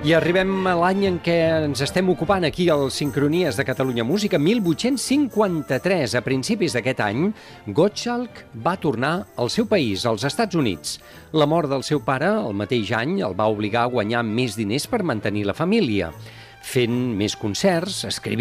I arribem a l'any en què ens estem ocupant aquí al Sincronies de Catalunya Música, 1853. A principis d'aquest any, Gottschalk va tornar al seu país, als Estats Units. La mort del seu pare, el mateix any, el va obligar a guanyar més diners per mantenir la família. Fent més concerts, escrivint